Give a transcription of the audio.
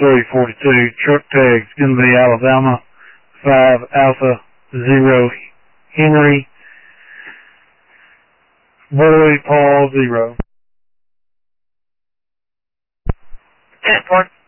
342. Truck tags going to be Alabama 5 Alpha 0 Henry. Boy Paul 0. 10-4.